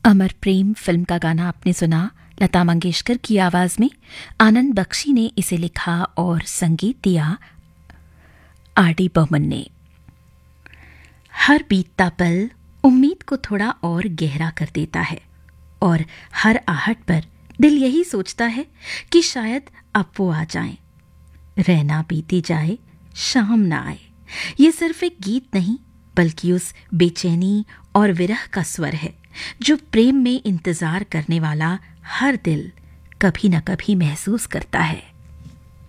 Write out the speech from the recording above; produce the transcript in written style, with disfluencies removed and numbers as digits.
अमर प्रेम film का गाना आपने सुना लता मंगेशकर की आवाज में। आनंद बख्शी ने इसे लिखा और संगीत दिया आर.डी. बर्मन ने। हर बीतता पल उम्मीद को थोड़ा और गहरा कर देता है और हर आहट पर दिल यही सोचता है कि शायद अब वो आ जाएं। रहना बीती जाए शाम ना आए, ये सिर्फ एक गीत नहीं बल्कि उस बेचैनी और विरह का स्वर है जो प्रेम में इंतजार करने वाला हर दिल कभी न कभी महसूस करता है।